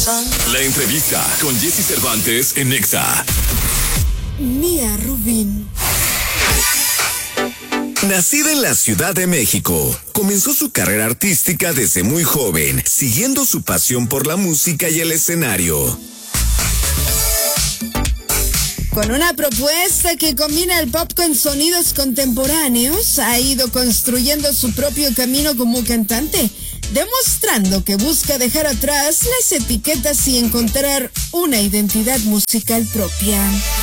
La entrevista con Jessy Cervantes en Nexa. Mía Rubín. Nacida en la Ciudad de México, comenzó su carrera artística desde muy joven, siguiendo su pasión por la música y el escenario. Con una propuesta que combina el pop con sonidos contemporáneos, ha ido construyendo su propio camino como cantante, demostrando que busca dejar atrás las etiquetas y encontrar una identidad musical propia.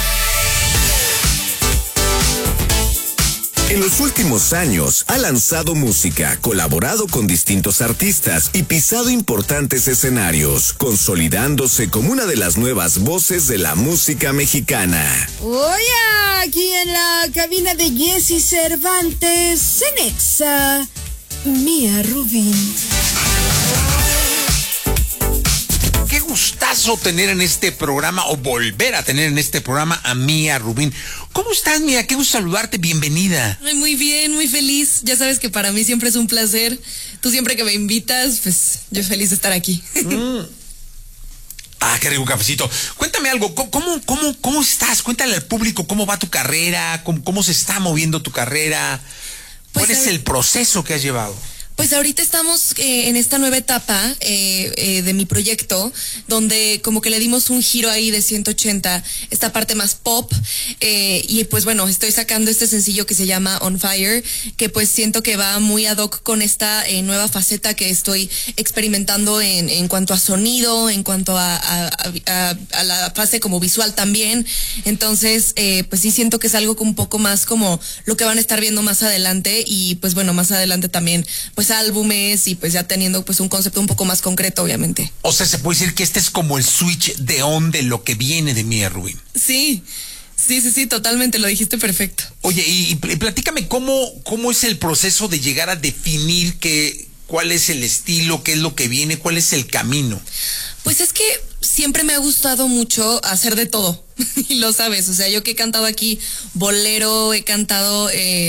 En los últimos años ha lanzado música, colaborado con distintos artistas y pisado importantes escenarios, consolidándose como una de las nuevas voces de la música mexicana. Hoy aquí en la cabina de Jessy Cervantes, en Nexa, Mía Rubín. Qué gustazo tener en este programa, o volver a tener en este programa, a Mía Rubín. ¿Cómo estás, Mía? Qué gusto saludarte, bienvenida. Ay, muy bien, muy feliz. Ya sabes que para mí siempre es un placer. Tú siempre que me invitas, pues yo feliz de estar aquí. Ah, qué rico cafecito. Cuéntame algo, ¿cómo estás? Cuéntale al público cómo va tu carrera, cómo se está moviendo tu carrera. ¿Cuál es el proceso que has llevado? Pues ahorita estamos en esta nueva etapa de mi proyecto, donde como que le dimos un giro ahí de 180, esta parte más pop, y pues bueno, estoy sacando este sencillo que se llama On Fire, que pues siento que va muy ad hoc con esta nueva faceta que estoy experimentando en cuanto a sonido, en cuanto a la fase como visual también. Entonces, pues sí siento que es algo un poco más como lo que van a estar viendo más adelante, y pues bueno, más adelante también pues álbumes, y pues ya teniendo pues un concepto un poco más concreto, obviamente. O sea, se puede decir que este es como el switch de on de lo que viene de Mía Rubín. Sí, totalmente, lo dijiste perfecto. Oye, y platícame cómo es el proceso de llegar a definir cuál es el estilo, qué es lo que viene, cuál es el camino. Pues es que siempre me ha gustado mucho hacer de todo, y lo sabes, o sea, yo que he cantado aquí bolero, he cantado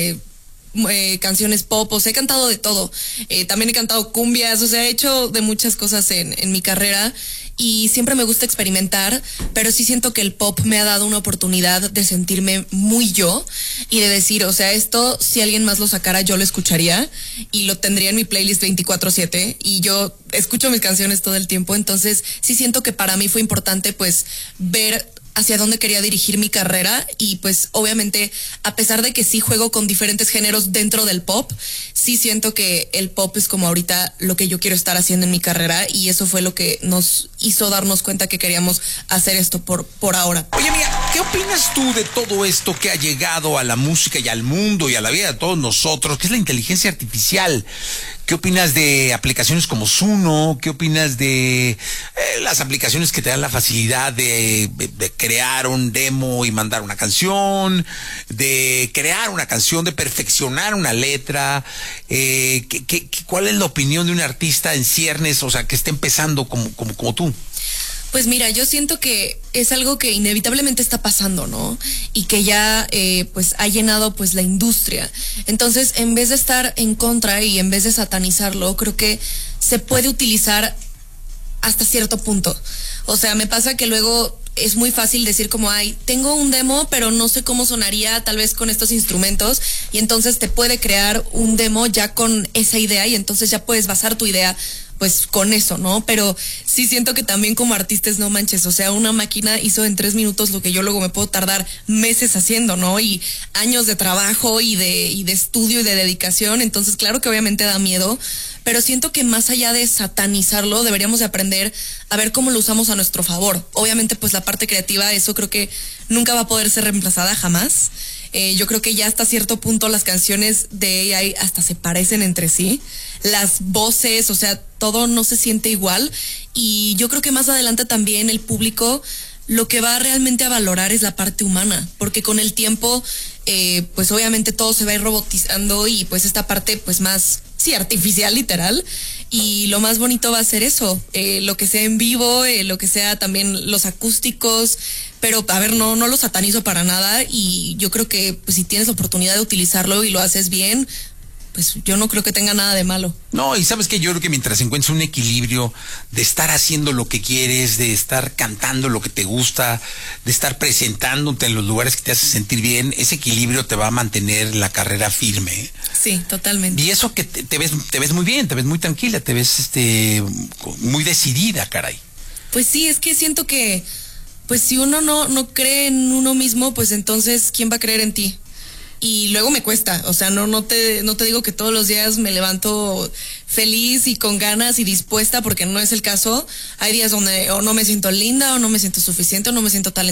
canciones pop, o sea, he cantado de todo, también he cantado cumbias, o sea, he hecho de muchas cosas en mi carrera, y siempre me gusta experimentar, pero sí siento que el pop me ha dado una oportunidad de sentirme muy yo, y de decir, o sea, esto si alguien más lo sacara yo lo escucharía, y lo tendría en mi playlist 24/7, y yo escucho mis canciones todo el tiempo. Entonces sí siento que para mí fue importante pues ver hacia dónde quería dirigir mi carrera, y pues obviamente a pesar de que sí juego con diferentes géneros dentro del pop, sí siento que el pop es como ahorita lo que yo quiero estar haciendo en mi carrera, y eso fue lo que nos hizo darnos cuenta que queríamos hacer esto por ahora. Oye, Mía, ¿qué opinas tú de todo esto que ha llegado a la música y al mundo y a la vida de todos nosotros, que es la inteligencia artificial? ¿Qué opinas de aplicaciones como Suno? ¿Qué opinas de las aplicaciones que te dan la facilidad de crear un demo y mandar una canción, de crear una canción, de perfeccionar una letra? ¿Cuál es la opinión de un artista en ciernes, o sea, que esté empezando como tú? Pues mira, yo siento que es algo que inevitablemente está pasando, ¿no? Y que ya pues ha llenado pues la industria. Entonces, en vez de estar en contra y en vez de satanizarlo, creo que se puede utilizar hasta cierto punto. O sea, me pasa que luego es muy fácil decir como, ay, tengo un demo, pero no sé cómo sonaría tal vez con estos instrumentos, y entonces te puede crear un demo ya con esa idea, y entonces ya puedes basar tu idea pues con eso, ¿no? Pero sí siento que también como artistas, no manches, o sea, una máquina hizo en 3 minutos lo que yo luego me puedo tardar meses haciendo, ¿no? Y años de trabajo y de estudio y de dedicación. Entonces, claro que obviamente da miedo, pero siento que más allá de satanizarlo, deberíamos de aprender a ver cómo lo usamos a nuestro favor. Obviamente, pues la parte creativa, eso creo que nunca va a poder ser reemplazada jamás. Yo creo que ya hasta cierto punto las canciones de AI hasta se parecen entre sí. Las voces, o sea, todo no se siente igual. Y yo creo que más adelante también el público lo que va realmente a valorar es la parte humana, porque con el tiempo, pues obviamente todo se va a ir robotizando, y pues esta parte pues más, sí, artificial, literal. Y lo más bonito va a ser eso, lo que sea en vivo, lo que sea también los acústicos. Pero, a ver, no lo satanizo para nada, y yo creo que pues, si tienes la oportunidad de utilizarlo y lo haces bien, pues yo no creo que tenga nada de malo. No, y sabes que yo creo que mientras encuentres un equilibrio de estar haciendo lo que quieres, de estar cantando lo que te gusta, de estar presentándote en los lugares que te hacen sentir bien, ese equilibrio te va a mantener la carrera firme. Sí, totalmente. Y eso que te ves muy bien, te ves muy tranquila, te ves muy decidida, caray. Pues sí, es que siento que pues si uno no cree en uno mismo, pues entonces ¿quién va a creer en ti? Y luego me cuesta, o sea, no te digo que todos los días me levanto feliz y con ganas y dispuesta, porque no es el caso. Hay días donde o no me siento linda, o no me siento suficiente, o no me siento talentosa.